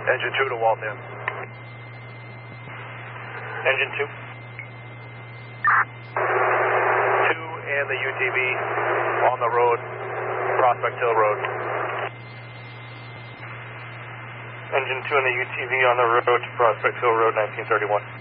Engine 2 to Waltham. Engine 2. 2 and the UTV on the road, Prospect Hill Road. Engine 2 and the UTV on the road to Prospect Hill Road, 1931.